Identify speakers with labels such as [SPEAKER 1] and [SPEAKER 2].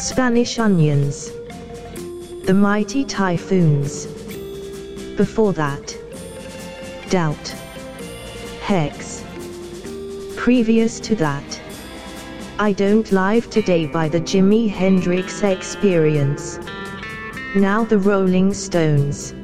[SPEAKER 1] Spanish Onions, The Mighty Typhoons. Before that, Doubt, Hex. Previous to that, I Don't Live Today by the Jimi Hendrix Experience. Now the Rolling Stones.